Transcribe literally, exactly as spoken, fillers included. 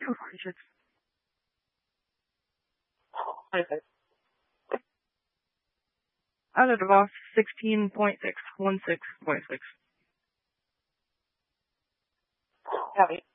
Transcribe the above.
Out of the box, sixteen point six, one six point six. Copy.